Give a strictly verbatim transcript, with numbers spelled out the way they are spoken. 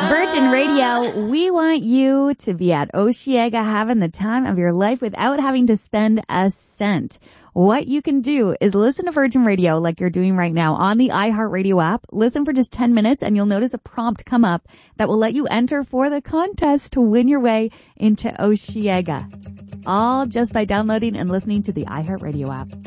Virgin Radio, we want you to be at Osheaga having the time of your life without having to spend a cent. What you can do is listen to Virgin Radio like you're doing right now on the iHeartRadio app. Listen for just ten minutes and you'll notice a prompt come up that will let you enter for the contest to win your way into Osheaga. All just by downloading and listening to the iHeartRadio app.